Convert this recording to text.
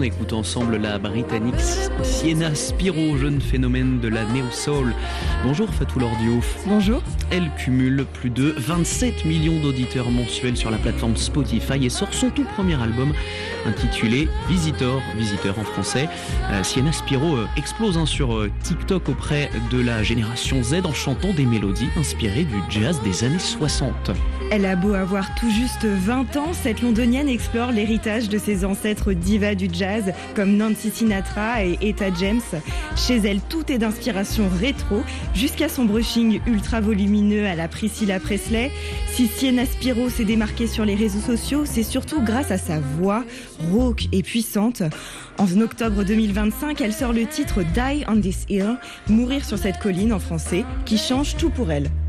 écoute ensemble la britannique Sienna Spiro, jeune phénomène de la néo-soul. Bonjour Fatou Lor Diouf. Bonjour. Elle cumule plus de 27 millions d'auditeurs mensuels sur la plateforme Spotify et sort son tout premier album intitulé Visitor en français. Sienna Spiro explose sur TikTok auprès de la génération Z en chantant des mélodies inspirées du jazz des années 60. Elle a beau avoir tout juste 20 ans, cette londonienne explore l'héritage de ses ancêtres divas du jazz comme Nancy Sinatra et Etta James. Chez elle, tout est d'inspiration rétro, jusqu'à son brushing ultra volumineux à la Priscilla Presley. Si Sienna Spiro s'est démarquée sur les réseaux sociaux, c'est surtout grâce à sa voix rauque et puissante. En octobre 2025, elle sort le titre Die on this hill, mourir sur cette colline en français, qui change tout pour elle.